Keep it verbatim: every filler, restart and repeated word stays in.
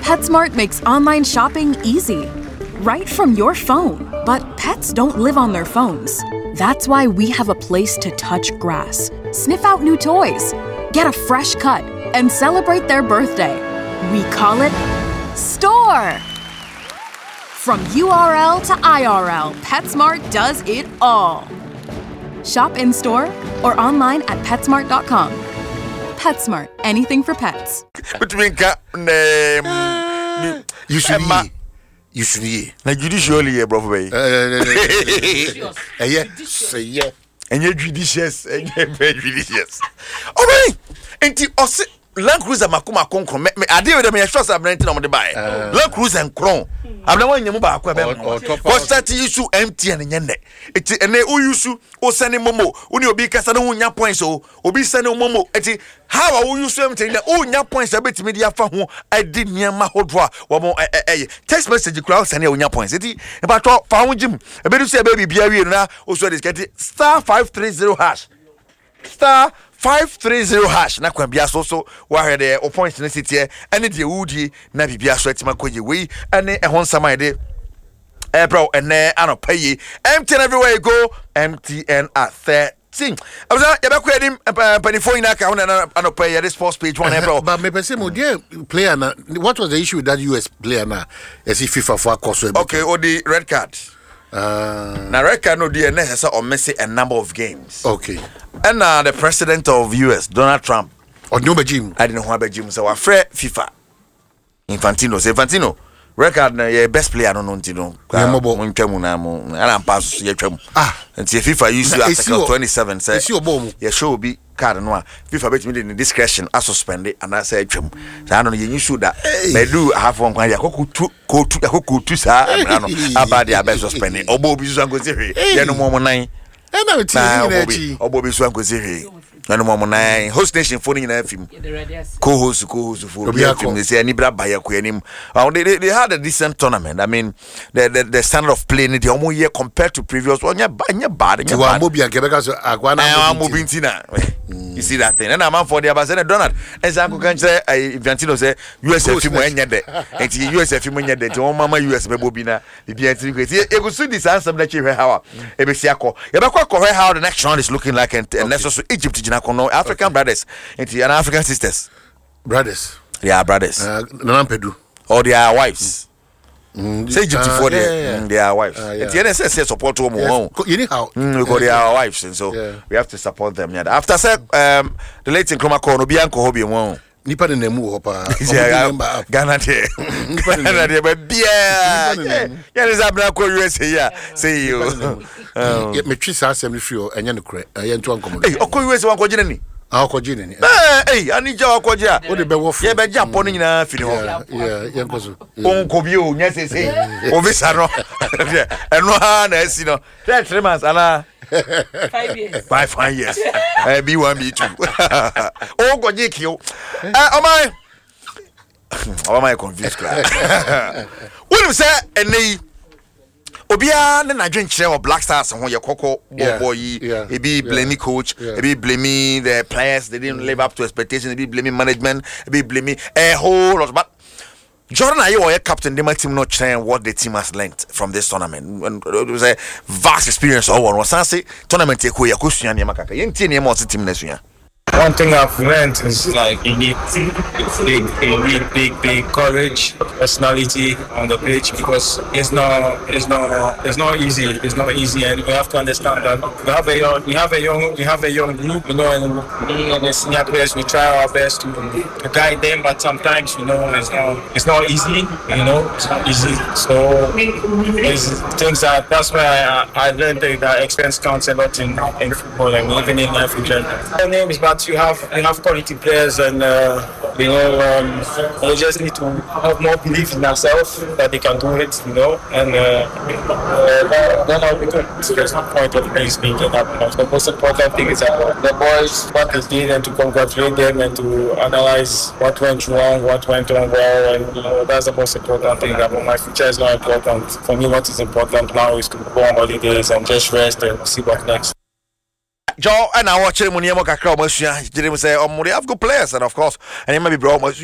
PetSmart makes online shopping easy, right from your phone. But pets don't live on their phones. That's why we have a place to touch grass, sniff out new toys, get a fresh cut, and celebrate their birthday. We call it Store. From U R L to I R L, PetSmart does it all. Shop in-store or online at PetSmart dot com. PetSmart, anything for pets. Between name, you should you should be. Na judicially, bro. Eh, yeah, say yeah. And you're judicious, and you're very judicious. All right, and you also Land Cruiser Makuma Concron. I did with me a trust of renting on the buy. Land Cruiser and Cron. I'm the one you move back. What's that issue empty and yende? It's and they all use to or sending Momo. When you be Casano points or be sending Momo. It's how are you something that all your points a bit media for whom I did near my whole draw. One more text message crowd sending on your points. It's about found Jim. A bit of say baby beer now also is getting star five three zero hash. Star five three zero hash na kwambia so so wa de o points na city ene de wudi na bibia so atima kwaje we ene ehon samai de eh bro ene anopa yi M T N everywhere you go M T N at thirteen abza ya be kwadim panifo ina ka una anopa yi the sports page one bro but me person mo dear player na what was the issue with that U S player na as if FIFA for course okay or the red card. Uh, now, reckon no D N S or missing a number of games. Okay. And now uh, the president of U S, Donald Trump. Or no Jim. I didn't know about Jim. So I afraid FIFA. Infantino. Say Infantino. Record na your best player no no ntino. Yeah, mobile. Mo ntwemu na mo. Ana pass ye twem. Ah. And see FIFA used to article twenty-seven say. See obom. Ye show be card no. FIFA bet me the discretion I suspend it and I say twem. So I know you issue that. Me do have one kwanya kokutu kotu kokutu sa no. Abadi abes suspend it. Obo bi so ango say. Ye no mo mo nan. E na we ti ni echi. Obo bi so ango say. No mo mo nan. Host nation phone na film. Co-host co-host for film. They say anibra buyer ko anim. They they had a decent tournament. I mean the the, the standard of play in the omo year compared to previous one nya nya bad. You are mobi and Quebec so agwana mobi ntina. You see that thing. And I'm for the ambassador Donald. And Sanko can say Infantino say U S F mo enya de. Enti U S F mo enya de. Ti mama U S bebo bi na bibia ntiri kweti. E go so this answer that you how e be sia ko. E be kwa ko how the next round is looking like and necessary Egypt jina kono African brothers. Enti and African sisters. Brothers. Yeah, brothers. Uh Nampedu. Or their wives. Mm, say Egypt uh, for yeah, their yeah, yeah. mm, their wives. Uh, yeah. It's the N S S support to them. Yes. Anyhow, mm, we got their wives, and so yeah. we have to support them. Yeah. After say um, the late in Chroma Corno, Bianco Hobby one. Nipa de nemu hopa. Ghana de. Ghana de, but yeah, yeah. There's a black U S A. Yeah, say you. Get me three sauce and feel and you cre. I am to uncommon. Hey, Oko U S A one kojini. Ah, kojini. Hey, I need your koja. O de be wo. Yeah, be jump on in a film. Yeah, yeah, yankoso. Onko bio, nyese say. Ovisa no. And no harness, you know. That three months, ana. Five years. By five years. Uh, B one, B two. Oh, go J Q. Uh, am I? Am I confused? What you say? And they. Obia na na dwen kire o Black Stars ho ye kokko boy e be blaming coach e be blaming the players they didn't live up to expectations e be blaming management e be blaming a whole lot but Jordan Ayew your captain the team not sharing what the team has learned from this tournament and it was a vast experience all one was say tournament e ko ya ko sua ne makaka ye ntie ne mo team na sua. One thing I've learned is like you need big, you need big, big courage, personality on the pitch because it's not, it's not, it's not easy. It's not easy, and we have to understand that we have a young, we have a young, we have a young group, you know, and me and the senior players we try our best to, to guide them, but sometimes you know it's not, it's not easy. You know, it's not easy. So it's things that that's why I, I learned that experience counts a lot in in football and even in life in general. My name is But you have you have quality players, and uh, you know um, we just need to have more belief in ourselves that they can do it, you know, and uh, uh, then I'll be good. So there's no point of me speaking up. The most important thing is that the boys, what they did, and to congratulate them and to analyze what went wrong, what went on well, and you know, that's the most important thing. But my future is not important. For me, what is important now is to go on holidays and just rest and see what next. Joe and I watch him when you have a crowd. Say, oh, they have good players, and of course, and he may be brought.